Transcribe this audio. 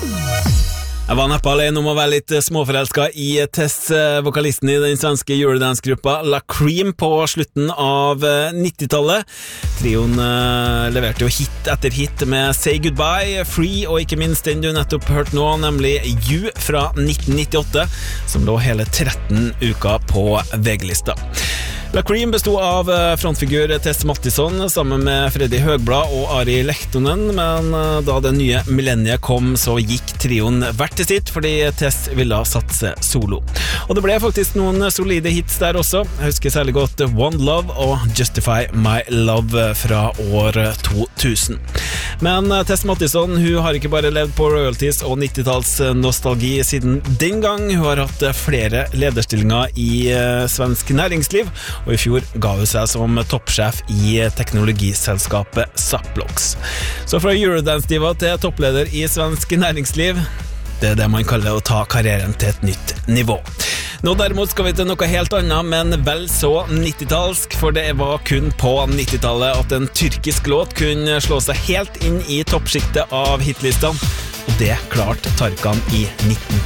Jeg var neppe alene om å være litt småforelsket i Tess, vokalisten i den svenske Eurodance-gruppa La Cream på slutten av 90-tallet. Trioen leverte jo hit etter hit med Say Goodbye, Free og ikke minst den du nettopp hørte nå, nemlig You fra 1998, som lå hele 13 uker på VG-lista. La Cream bestod av frontfigur Tess Mattisson sammen med Freddy Høgblad og Ari Lehtonen, men da det nye millenniet kom så gikk trioen hvert til sitt fordi Tess ville satse solo. Og det ble faktisk noen solide hits der også. Jeg husker særlig godt One Love og Justify My Love fra år 2000. Men Tess Mattisson, hun har ikke bare levd på royalties og 90-talls nostalgi siden den gang. Hun har hatt flere lederstillinger i svensk næringsliv, og i fjor ga hun seg som toppsjef i teknologiselskapet Zaplox. Så fra Eurodance-diva til toppleder i svensk næringsliv, det er det man kaller å ta karrieren til et nytt nivå. Nå derimot skal vi til noe helt annet, men vel så 90-talsk, for det var kun på 90-tallet at en tyrkisk låt kunne slå seg helt inn i toppskiktet av hitlistene, og det klarte Tarkan i 19